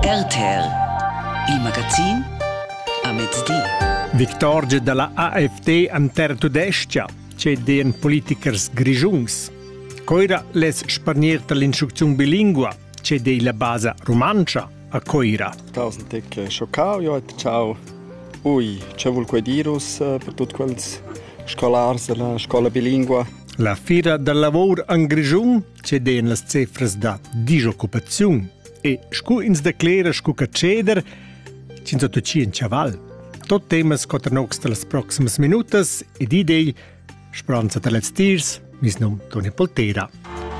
RTR, il magazin a mezz'dì. Victorge dalla AfD an terra tudestia, c'è den politikers grigiuns. Coira les sparnierta l'instruzione bilingua, c'è dei la base romancia a coira. Tausend schoccau, ja, ciao. Ui, c'è vuol quei dirus per tutti quels scolars della scuola bilingua. La fira del lavoro an grigiun, c'è den las cifras da disoccupazione. E scu ins declara scu caceder, c'in sottoci in chaval. Tot temas coternox de las proximas minutas ed idei, speranza de let's tirs, mis nom Toni Poltera.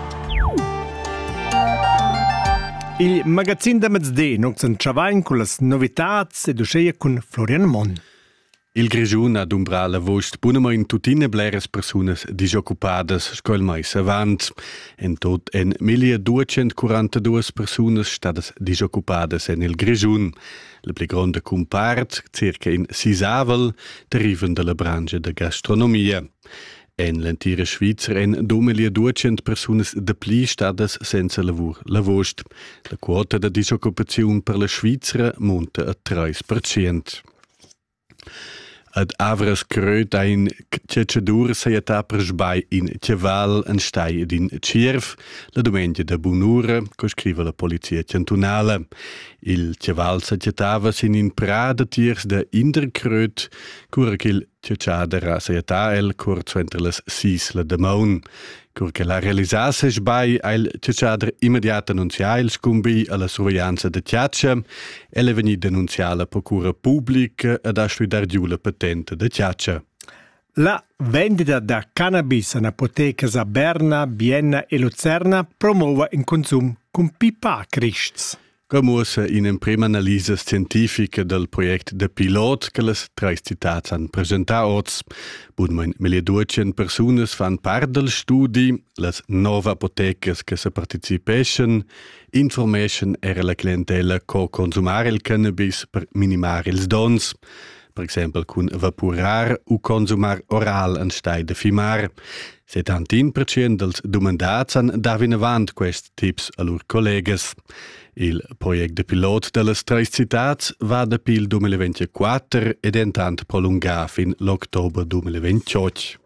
Il magazin da mezz'dì nox en travain con las novitats ed usceia con Florian Mon. Il Grigiun ha d'umbrar la vost bunamein tutine bleres persunas disoccupadas scoil mais avant. En tot en 1242 persunas stadas disoccupadas en il Grigiun. La pli gronda compart, circa in Sisavel, derivan de la branche de gastronomia. En l'entira Svizzer en 2200 persunas de pli stadas senza lavur la vost. La quota de disoccupazione per la Svizzera monta a 3%. Ad avras cröt ein cecciadur seiata per sbai in Ceval en stai ed in Cierv, la domenica de Bunura, co scrive la polizia cantonale. Il Ceval seiatava sin in prada tiers de Inderkröt, cura qu'il cecciadera seiata el corzo entre las 6 la demon. Cur che la realisasse sbai il cecciader immediat annuncià il scumbi alla sorveglianza de Tiaccia e le veni denuncià la procura pubblica ed a studiar giù la patente de Tiaccia. La vendita da cannabis in apotecas a Berna, Bienna e Luzerna promuova in consum con pipa Christs. Come in una prima analisi scientifica del progetto de pilot che le tre città hanno presentato, budmen 1200 persone fanno parte del studio, le 9 apotecas che si partecipano, information era la clientela che consumare il cannabis per minimare il dons, per esempio con vaporar o consumar oral en stai de fimar. 71% dels domandats han davin avant questi tips a loro collegas. Il progetto de pilot delle tre città va da pil 2024 ed è intanto prolungato fin l'ottobre 2028.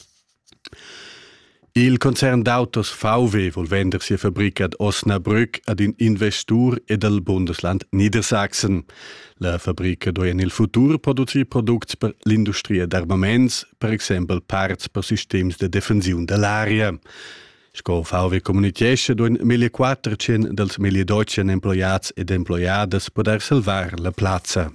Il concern d'autos VW vuol vendersi a fabbrica ad Osnabrück ad in investur e del Bundesland Niedersachsen. La fabbrica dove nel futuro produce prodotti per l'industria d'armaments, per esempio parts per sistemi de defensione dell'aria. Sco VW comunicazione dove 1400 dels 1200 employats ed employadas poter salvar la piazza.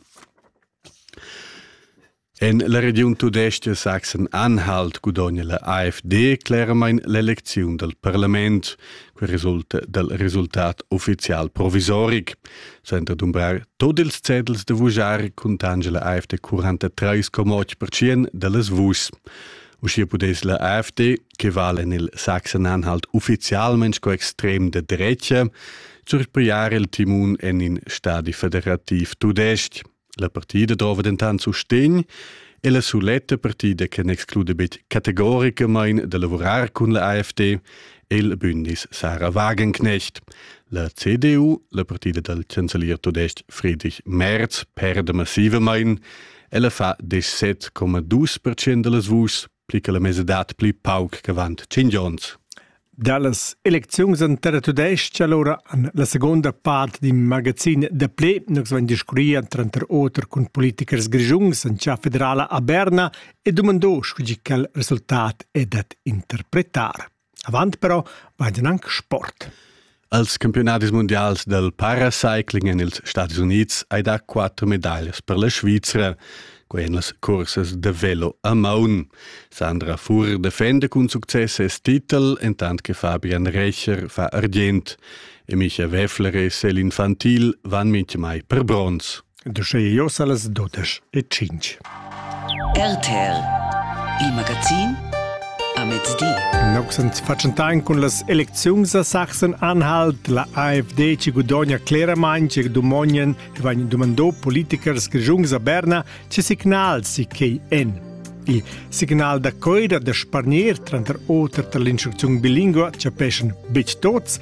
En la regione Tudestia Sachsen-Anhalt guadagna la AfD claramente l'elezione del Parlamento, che risulta dal risultato ufficiale provisorico. Senza dumbrar tutti i zetels de votar contange la AfD 43,8% delle voci. Uscì pudesse la AfD, che vale nel Sachsen-Anhalt ufficialmente come estrem de derecha, surpriare il timun en in stadi federativ Tudest. La partida trova intanto sostegno e la suletta partida che ne esclude categoricamente di lavorare con la AfD e il Bündnis Sarah Wagenknecht. La CDU, la partita del cancellier Tudest Friedrich Merz, perde massivamente e la fa 17,2% delle voci, plica la mesedat pli pauc che vant cingions. Dallas elezioni in terra tudestia, allora la seconda parte di magazine de ple, noi si discuria tra l'altro con politikers grigiuns in città federale a Berna e domandò quel risultato è da interpretare. Avanti però vanno anche sport. Als campionatis mondials del paracycling negli Stati Uniti hai da 4 medaglie per la Svizzera. Quelles corses de velo a maun. Sandra Fur defende con successo il titolo, intanto che Fabian Recher fa argent. E Micha Weffler e Céline Fantil van mince mai per bronze. Dusce io salas 12:05. RTR, il magazin a mezz'dì. Noi facciamo con le elezioni a Sachsen-Anhalt, la AfD ci guadagna chiaramente che domani vanno domandò politikers grigiuns a Berna che signal si che en. Il signal da coira da sparnier tra l'altro dell'istruzione bilingua ci pesce bit tots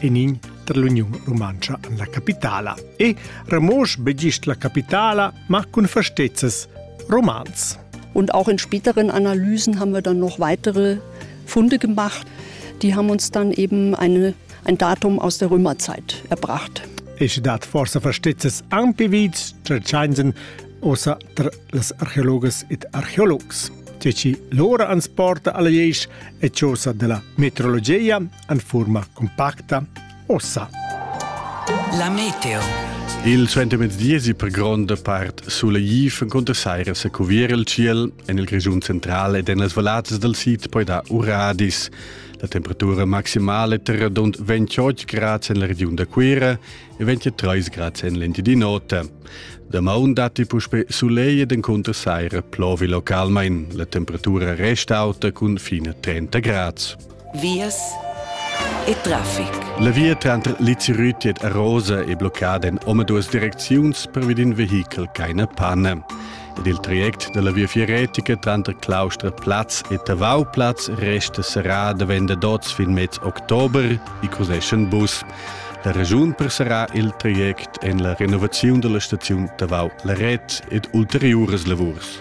in tra l'Unione Romancia in la capitala. E Ramosch begist la capitala, ma con verstetzes Romans. Und auch in späteren Analysen haben wir dann noch weitere Funde gemacht. Die haben uns dann eben ein Datum aus der Römerzeit erbracht. Es dat forsa verstetzes ampivids, cercainsen osa tra las archeologas et archeologs. Ceci loro ans porta alla jesch e ciosa della metrologia in forma compacta ossa. La meteo. Il suente mezdiesi per grande part sulla Jiv in Contersaire se cuviera il ciel en il grigiun centrale ed en las valatas del sit poi da Uradis. La temperatura maximale terra rond 28 gradi in la regione da Quera e 23 gradi in l'Endia di Nota. Demà dati puspe suleie den Contersaire plovi localmein. La temperatura resta alta con fine 30 gradi. Vias e traffic. La via tra Lizirüti ed Arosa è bloccata in omedus direziuns per vid in vehicle keine panne. Ed il traject della via Fieretica tra Claustra Platz e Tavau Platz resta sarà da vende dots fin mezz Oktober i Concession Bus. La ragione per sarà il traject en la renovazione della stazione Tavau Laret ed ulteriores lavurs.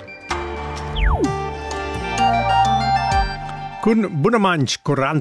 Con buonamanch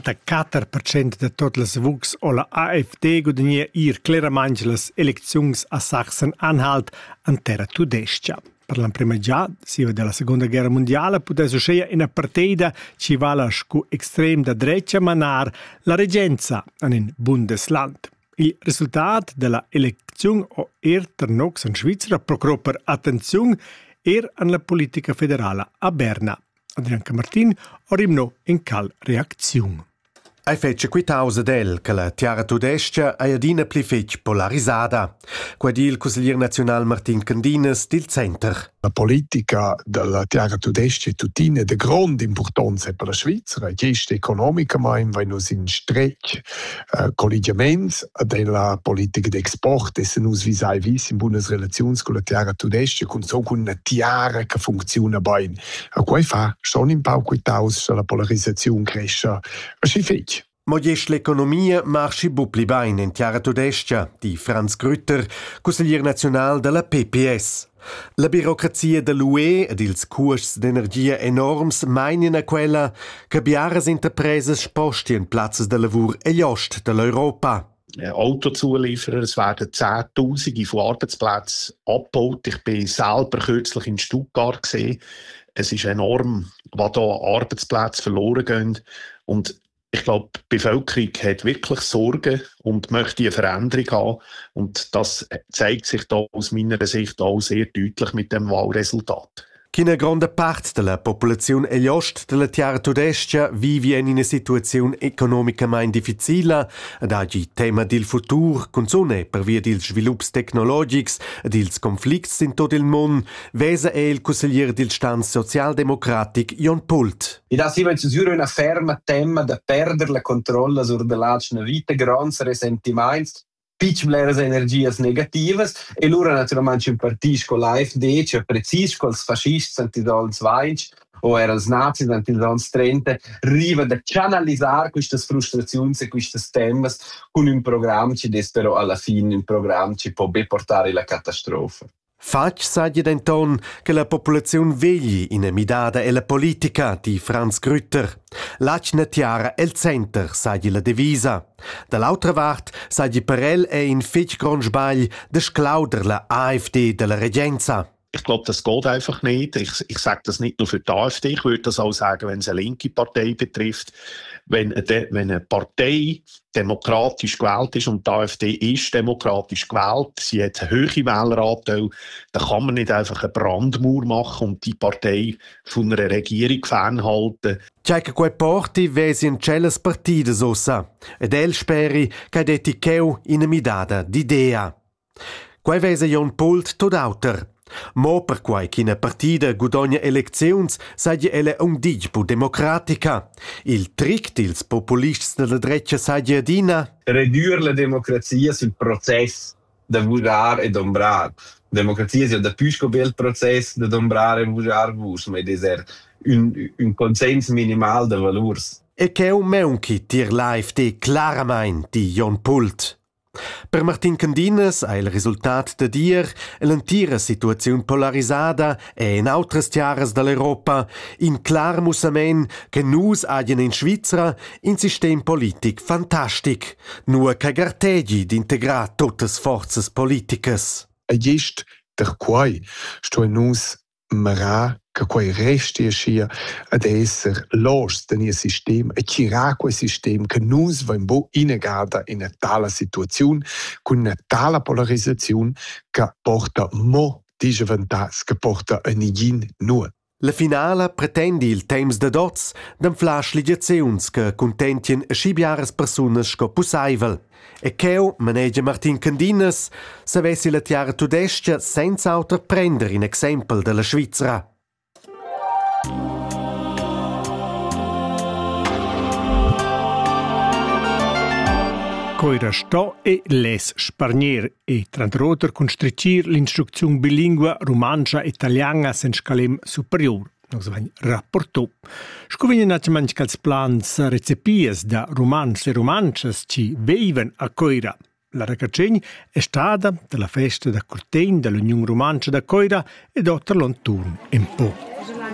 44% de tot las vugs o la AfD guadagnia ir claramanch las elecziuns a Sachsen-Anhalt an terra tudestia. Per la prima già, siva della Seconda Guerra Mondiale, potesse uscire in una partita ci vala scu extrem da dreccia manar la regenza in un Bundesland. Il risultato della elezione o ternox in Svizzera procurò per attenzione alla politica federale a Berna. Adrian Camartin orimno in cal reazione. Ai fece quitausa del che la tiara tudestia ai adina pli fec polarisada. Quadi il consigliere nazionale Martin Candinas dil Center. La politica della tiara tudestia è tutina di grande importanza per la Svizzera, gesta economica, ma in nus in stretch collegiaments della politica di export e se nus visai vis in buonas relazions con la tiara tudestia, con so con una tiara che funziona bene. A quai fa schon in pau quitausa la polarizzazione cresce. Si fec. Mo gest l'economia marschi bupli bain in tiara tudestia, di Franz Grütter, consigliere nazionale della PPS. La burocrazia dell'UE ed ils costs d'energia enorms meinen a quella che biaras interpreses spostien platzes de lavur e jost dell'Europa. Autozulieferer, es werden Zehntausende von Arbeitsplätzen abgebaut. Ich bin selber kürzlich in Stuttgart gesehen. Es ist enorm, was da Arbeitsplätze verloren gehen. Und ich glaube, die Bevölkerung hat wirklich Sorgen und möchte eine Veränderung haben. Und das zeigt sich da aus meiner Sicht auch sehr deutlich mit dem Wahlresultat. Una grande parte della popolazione e l'ost della tiara tudestia vive in una situazione economicamente difficile ed oggi tema del futuro con zone per via degli sviluppi tecnologici e degli conflitti in tutto il mondo, vesa è il consigliere del stand socialdemocratic Jon Pult. E da si va una ferma tema da perdere la controlla sur de lacna vita, grans ressentiments, pitchbleres energias negativas e lura naturalmente un partis con l'AfD, cioè precis con els fascists antidolns vainch o era els nazis antidolns 30, riva da canalizzare queste frustrazioni e queste temas con un programma che però alla fine un programma che può portare alla catastrofe. Fac saglie denton che la popolazione vegli in midada e la politica di Franz Grütter. Lacna tiara el center saglie la devisa. Dall'altra part saglie per el è in fetch grand sbagl de sclauder la AfD della regenza. Ich glaube, das geht einfach nicht. Ich sage das nicht nur für die AfD, ich würde das auch sagen, wenn es eine linke Partei betrifft. Wenn eine Partei demokratisch gewählt ist, und die AfD ist demokratisch gewählt, sie hat einen hohen Wähleranteil, dann kann man nicht einfach eine Brandmauer machen und die Partei von einer Regierung fernhalten. C'è quei porti vesi in celles partides ossa, ed el speri che deticheu in midada d'idea. Quei vese Jon Pult tot auter. Mo per quai ch'ina partida gudogna elecziuns saglia ella un digpo democratica. Il trick dils populists della dreccia saglia adina. Redurre la democrazia sul processo da vujar e dombrar. Democrazia sia da più bel processo da dombrar e vujar vus, ma deser un consens minimal de valurs. E che un meunchi tir l'AfD claramain di Jon Pult. Per Martin Candinas è il risultat de dir l'entira situazione polarisada e in altres tiaras dall'Europa in clar mussament che nus agien in Svizzera in sistem politic fantastic, nua che gartegi d'integrar totes forzas politicas. E gest der quai sto nus marà che quei resti ascia ad esser los del nia sistem e cirà quel sistem che nus vain bo inegada in una tala situazione con una tala polarizzazione che porta mo disvantags che porta a nigin nu. La finala pretendi il temps de dots d'enflar ligaziuns che contentien schibiares personas sco pussaivel. E cheu, manegia Martin Candinas, savessi la tiara tudestia senza auter prender in exempel della Svizzera. Coira sto e les sparnier e trantroter constricir l'instruzione bilingua romancia-italiana sen scalem superior. Nos vain rapportò. Scovigna naturalmente che els plans recepies da romans e romances ci veiven a Coira. La racacegn è stata della festa da Curtegn dell'Unione Romancia da Coira e dotter l'onturn in po'.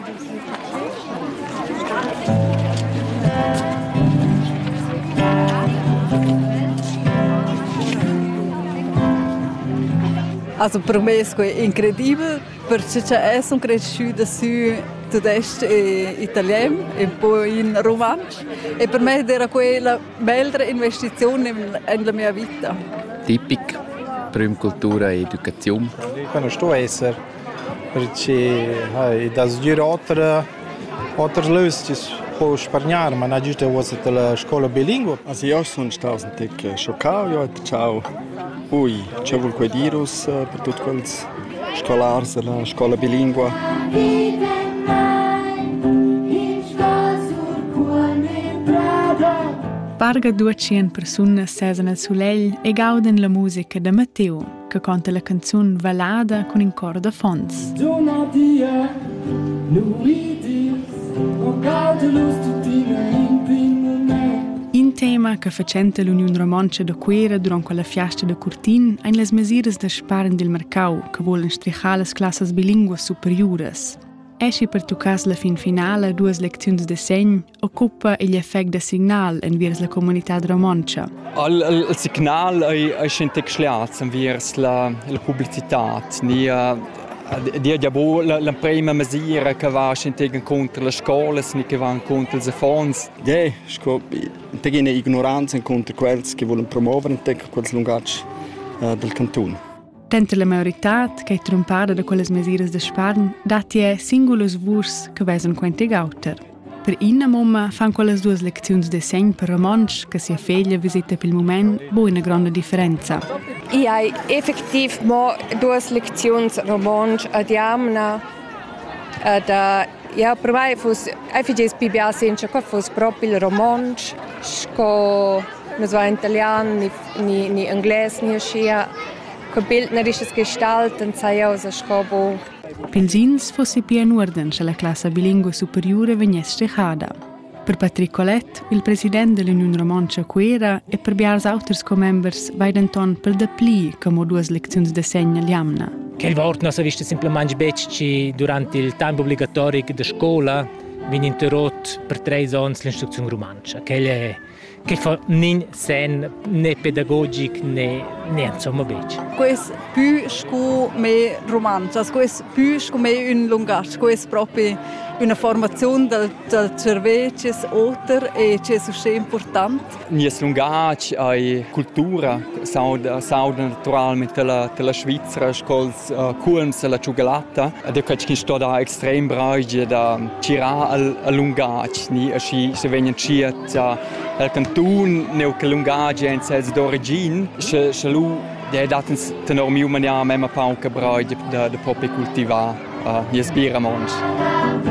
Also per me è incredibile perché sono cresciuta su tedesco e italiano e poi in romanzo e per me era quella bella investizione nella mia vita. Tipico, prima cultura e educazione. Quando sto a essere perché da sgiro altre lösung può spargnare ma non giusto che la scuola bilingue. Also io sono stato un po' scioccato, io ho detto ciao. Ui, c'è vuol quei dirus per tutti quelli scolari della scuola bilingue. Parga 200 persone sesen al soleil e gauden la musica de Matteo, che canta la canzone Valada con in cor de fons. In tema che facenta l'Unione Romancia da Quera durant quella fiesta de Curtin ein las mesiras de sparen del mercau che volen strichar las classes bilingues superiores. Esci per tucas la fin finale duas lecziuns de segn occupa gli effect de signal enviers la comunità romancia. Il signal è scente geschleat enviers la pubblicità. Dia giabo la prima misura che va scente contro le scuole, ni che va contro i fonds. Te gene ignoranza contro quelli che vogliono promuovere quels lungatsch del canton. Tenta la majorità che è trompata da quelle misure de sparn, dati è singulos vurs che vesen quente gauter. Per inna momma fan quelle due lezioni de segn per romansch che si affeglia visita per il moment bo una grande differenza. Io ho effettivamente due lezioni romansch a diamna ja, per me fosse efficace PBA senza che fosse proprio il romansch, che non so italiano, ni inglese, ni scia, che bildnerisches Gestalten sei aus a scopo. Pilsins fosse più in ordine se la classe bilingue superiore venisse strichada. Per Patrick Collet, il presidente dell'Unione Romancia Quera, e per biars auters co-members vaidenton per de pli come due lezioni de segna liamna. Che il vort non si viste semplicemente becci durante il tempo obbligatorio della scuola viene interrotto per 3 anni l'istruzione romancia, che fa né sen né pedagogico né insomma becci. Questo più come romancia, questo più come un lungaggio, questo è proprio una formazione del cervello oltre e che è importante. Nies lungaggio e cultura sono naturalmente la Svizzera, scols culms la ciugalata, ed è che sto da estrem brage da cirà al lungaggio, ni asci se vengono ciet al canton neu che lungaggio in senso d'origine, se lu de datens tenor miu mania mema pauca brage da proprio cultivare nies biramonch.